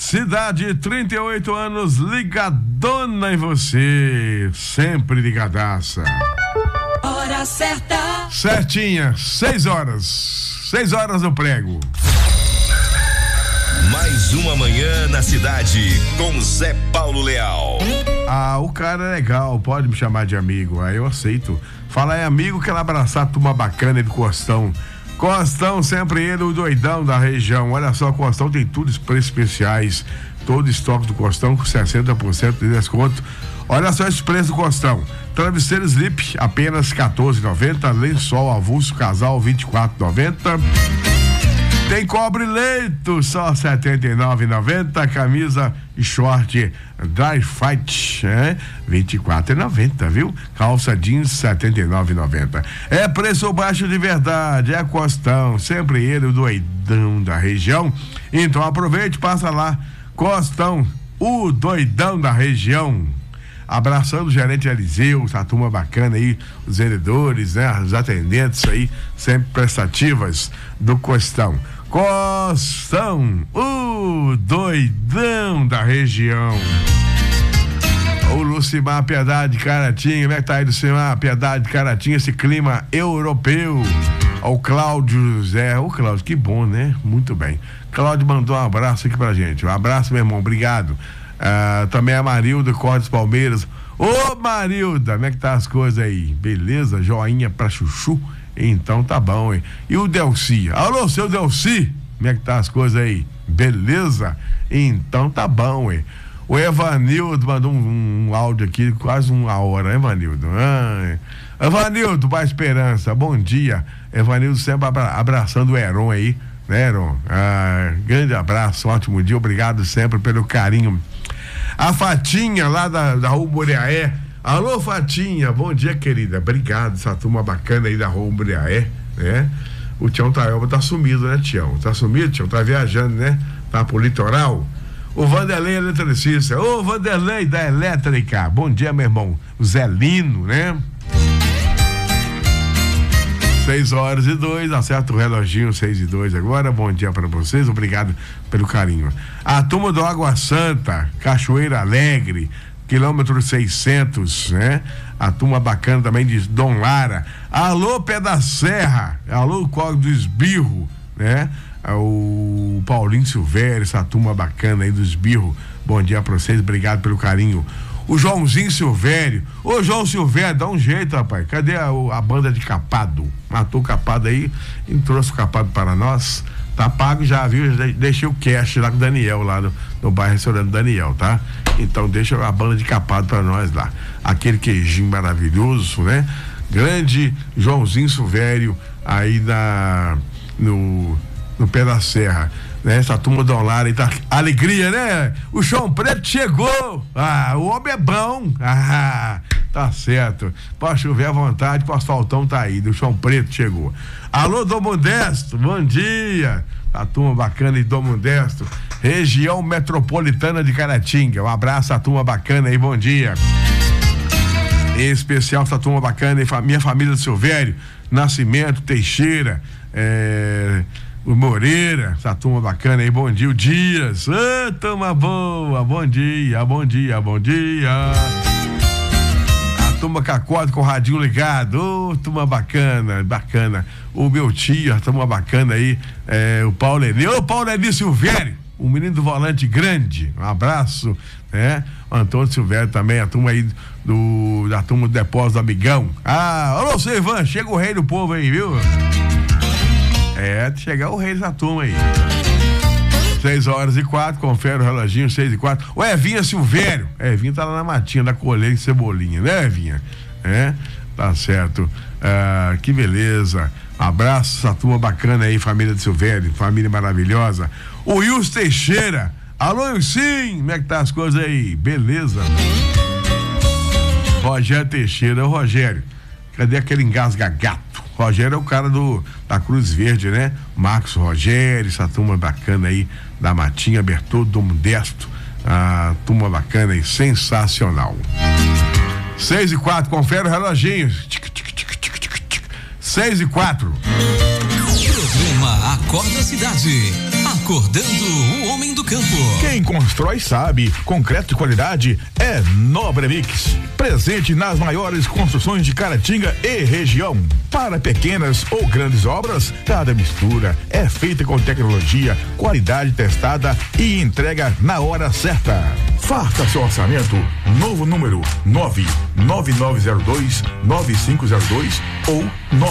Cidade, 38 anos, ligadona em você, sempre ligadaça. Hora certa. Certinha, 6 horas no prego. Mais uma manhã na cidade com Zé Paulo Leal. Ah, o cara é legal, pode me chamar de amigo, aí eu aceito. Fala, é amigo, quero abraçar a turma bacana do Costão. Costão, sempre ele, o doidão da região. Olha só, Costão tem tudo, preços especiais. Todo estoque do Costão com 60% de desconto. Olha só esse preço do Costão. Travesseiro Sleep, apenas R$14,90. Lençol avulso casal, R$24,90. Tem cobre leito, só R$79,90. Camisa e short dry fit, R$24,90, viu? Calça jeans, R$79,90. É preço baixo de verdade, é Costão, sempre ele, o doidão da região. Então aproveite, passa lá, Costão, o doidão da região. Abraçando o gerente Eliseu, essa turma bacana aí, os vendedores, né? Os atendentes aí, sempre prestativas do Costão. Costão, o doidão da região. O Lucimar Piedade Caratinga, como é que tá aí, Lucimar Piedade Caratinga, esse clima europeu? O Cláudio José, o Cláudio, que bom, né? Muito bem. Cláudio mandou um abraço aqui pra gente. Um abraço, meu irmão, obrigado. Também a Marilda, Cortes Palmeiras. Ô Marilda, como é que tá as coisas aí? Beleza? Joinha pra chuchu? Então tá bom, hein? E o Delci? Alô, seu Delci? Como é que tá as coisas aí? Beleza? Então tá bom, hein? O Evanildo mandou um áudio aqui, quase uma hora, Evanildo. Evanildo, Boa Esperança, bom dia. Evanildo sempre abraçando o Heron aí, né, Heron? Grande abraço, ótimo dia, obrigado sempre pelo carinho. A Fatinha lá da Rua Muriaé. Alô, Fatinha, bom dia, querida. Obrigado, essa turma bacana aí da Rua Muriaé, né? O Tião Taioba tá sumido, né, Tião? Tá sumido, Tião? Tá viajando, né? Tá pro litoral. O Vanderlei eletricista. Ô, Vanderlei da Elétrica. Bom dia, meu irmão. O Zelino, né? 6h02, acerta o reloginho, 6h02 agora. Bom dia para vocês, obrigado pelo carinho. A turma do Água Santa, Cachoeira Alegre, quilômetro 600, né? A turma bacana também de Dom Lara. Alô, Pé da Serra, alô, Código do Esbirro, né? O Paulinho Silvério, essa turma bacana aí do Esbirro. Bom dia para vocês, obrigado pelo carinho. O Joãozinho Silvério. Ô, João Silvério, dá um jeito, rapaz. Cadê a banda de Capado? Matou o Capado aí e trouxe o Capado para nós. Tá pago já, viu? Deixei o cash lá com o Daniel, lá no bairro Restaurante Daniel, tá? Então deixa a banda de Capado para nós lá. Aquele queijinho maravilhoso, né? Grande Joãozinho Silvério aí no Pé da Serra, né? Essa turma do Lara aí tá alegria, né? O Chão Preto chegou. O homem é bom. Tá certo. Pode chover à vontade, que o asfaltão tá aí. O Chão Preto chegou. Alô, Dom Modesto, bom dia. A turma bacana de Dom Modesto, região metropolitana de Caratinga. Um abraço à turma bacana aí, bom dia. Em especial essa turma bacana, minha família do Silvério, Nascimento, Teixeira, o Moreira, essa turma bacana aí, bom dia, o Dias, turma boa, bom dia, bom dia, bom dia. A turma Cacode com o radinho ligado, turma bacana, bacana. O meu tio, a turma bacana aí, o Paulo Eni, Paulo Eni Silvério, o menino do volante grande, um abraço, né? O Antônio Silvério também, a turma aí da turma do Depósito do Amigão. Alô, seu Ivan, chega o rei do povo aí, viu? Chegar o rei da turma aí. 6h04, confere o reloginho, 6h04. O Evinha Silvério. Evinha tá lá na matinha da colheita de cebolinha, né, Evinha? Tá certo. Que beleza. Abraço, essa turma bacana aí, família de Silvério, família maravilhosa. O Wilson Teixeira. Alô, sim, como é que tá as coisas aí? Beleza. Rogério Teixeira, o Rogério. Cadê aquele engasga-gato? Rogério é o cara da Cruz Verde, né? Marcos Rogério, essa turma bacana aí da Matinha, Bertoldo, Dom Modesto, a turma bacana aí, sensacional. 6h04, confere o reloginho. 6h04. Programa Acorda Cidade. Acordando o homem do campo. Quem constrói sabe, concreto de qualidade é Nobre Mix. Presente nas maiores construções de Caratinga e região. Para pequenas ou grandes obras, cada mistura é feita com tecnologia, qualidade testada e entrega na hora certa. Faça seu orçamento. Novo número 99902-9502 ou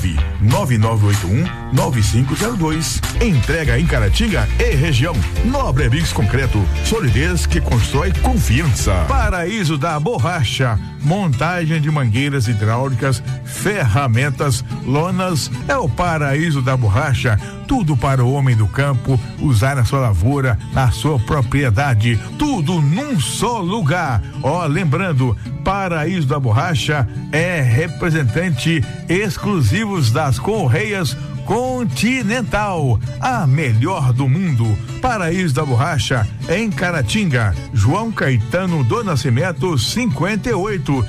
99981-9502. Entrega em Caratinga e região. Nobre Mix Concreto, solidez que constrói confiança. Paraíso da Borracha, montagem de mangueiras hidráulicas, ferramentas, lonas, é o Paraíso da Borracha. Tudo para o homem do campo usar na sua lavoura, na sua propriedade, tudo num só lugar. Lembrando, Paraíso da Borracha é representante exclusivos das Correias Continental, a melhor do mundo. Paraíso da Borracha em Caratinga, João Caetano do Nascimento 58,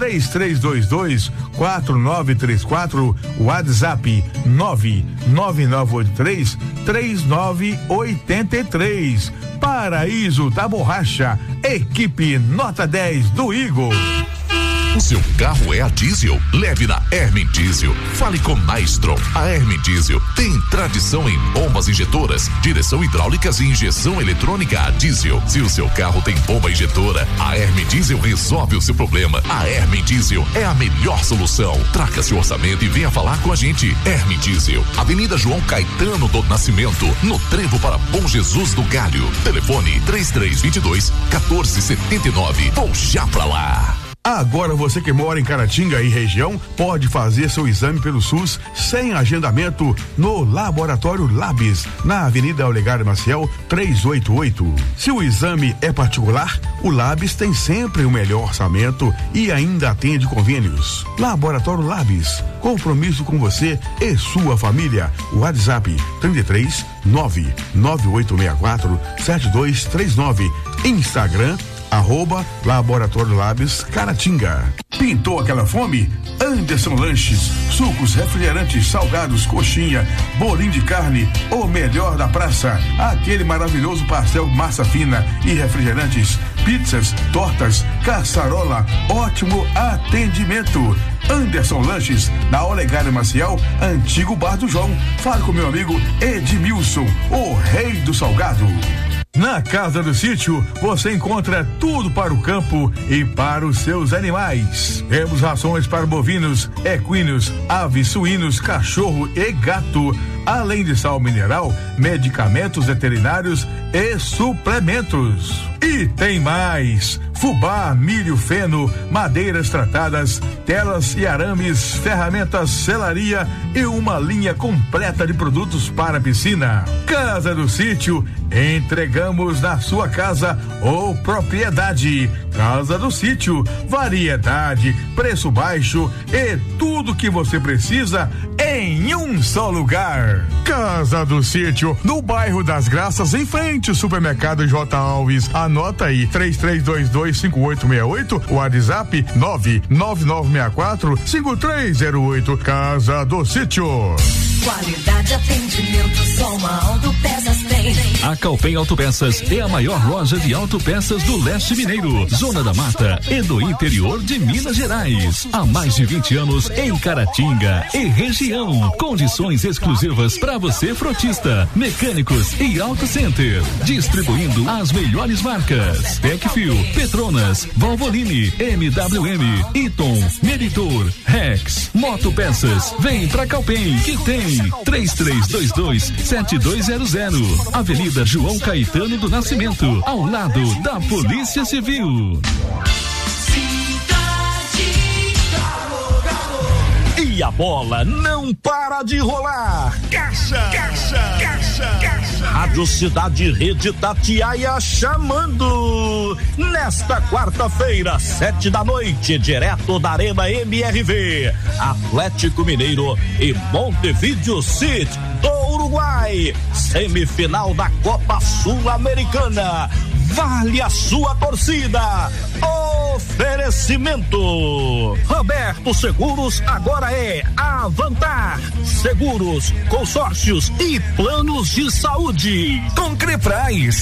3322-4934, WhatsApp 99983-3983. Paraíso da Borracha, equipe nota 10 do Igor. O seu carro é a diesel? Leve na Hermen Diesel. Fale com Maestro. A Hermen Diesel tem tradição em bombas injetoras, direção hidráulicas e injeção eletrônica a diesel. Se o seu carro tem bomba injetora, a Hermen Diesel resolve o seu problema. A Hermen Diesel é a melhor solução. Traga seu orçamento e venha falar com a gente. Hermen Diesel, Avenida João Caetano do Nascimento, no Trevo para Bom Jesus do Galho. Telefone 3322-1479. Vou já pra lá. Agora você que mora em Caratinga e região pode fazer seu exame pelo SUS sem agendamento no Laboratório Labs, na Avenida Olegário Maciel 388. Se o exame é particular, o Labs tem sempre o melhor orçamento e ainda atende convênios. Laboratório Labs, compromisso com você e sua família. WhatsApp 33 99864 7239. Instagram @Laboratório Labs Caratinga. Pintou aquela fome? Anderson Lanches, sucos, refrigerantes, salgados, coxinha, bolinho de carne, o melhor da praça, aquele maravilhoso pastel massa fina e refrigerantes, pizzas, tortas, caçarola, ótimo atendimento. Anderson Lanches, na Olegário Maciel, antigo Bar do João. Fale com meu amigo Edmilson, o rei do salgado. Na Casa do Sítio, você encontra tudo para o campo e para os seus animais. Temos rações para bovinos, equinos, aves, suínos, cachorro e gato, além de sal mineral, medicamentos veterinários e suplementos. E tem mais: fubá, milho, feno, madeiras tratadas, telas e arames, ferramentas, selaria e uma linha completa de produtos para piscina. Casa do Sítio, entregamos na sua casa ou propriedade. Casa do Sítio, variedade, preço baixo e tudo que você precisa em um só lugar. Casa do Sítio, no bairro das Graças, em frente ao supermercado J. Alves. Anota aí, 3322-5868, WhatsApp 99964-5308. Casa do Sítio. Qualidade, atendimento, só uma Autopeças tem. A Calpen Autopeças é a maior loja de autopeças do Leste Mineiro, Zona da Mata e do interior de Minas Gerais. Há mais de 20 anos em Caratinga e região. Condições exclusivas para você, frotista, mecânicos e auto center. Distribuindo as melhores marcas: Tecfil, Petronas, Valvoline, MWM, Eaton, Meritor, Rex, Motopeças. Vem pra Calpen que tem. 3322-7200, Avenida João Caetano do Nascimento, ao lado da Polícia Civil. E a bola não para de rolar. Caixa. Rádio Cidade Rede Itatiaia chamando. Nesta quarta-feira, 7h, direto da Arena MRV, Atlético Mineiro e Montevideo City do Uruguai, semifinal da Copa Sul-Americana. Vale a sua torcida. Oferecimento Roberto Seguros agora é Avantar Seguros, consórcios e planos de saúde. Concreprais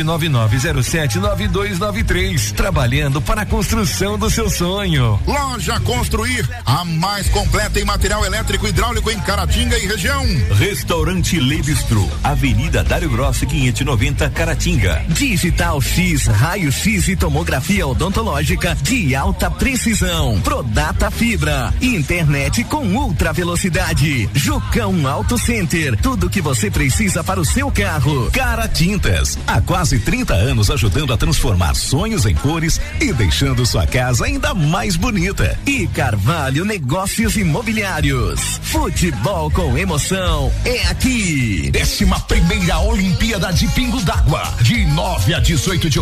999079293, trabalhando para a construção do seu sonho. Loja Construir, a mais completa em material elétrico e hidráulico em Caratinga e região. Restaurante Le Bistro, Avenida Dário Grossi 590, Caratinga. Digital X, raio X e tomografia odontológica de alta precisão. Prodata Fibra, internet com ultra velocidade. Jucão Auto Center, tudo que você precisa para o seu carro. Cara Tintas, há quase 30 anos ajudando a transformar sonhos em cores e deixando sua casa ainda mais bonita. E Carvalho Negócios Imobiliários, futebol com emoção é aqui. 11ª Olimpíada de Pingo d'Água, de 9 a 18 de